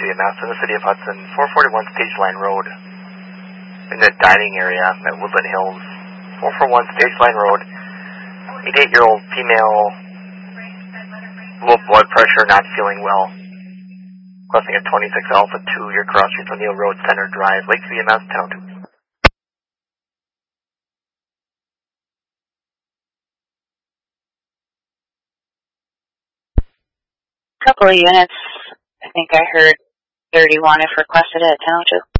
VMS in the city of Hudson, 441 Stage Line Road. In the dining area at Woodland Hills, 441 Stage Line Road. 88-year-old female, low blood pressure, not feeling well. Requesting a 26 Alpha 2, your cross street O'Neill Road, Center Drive, Lake VMS 1002. Couple of units. I think I heard 31 if requested at 1002.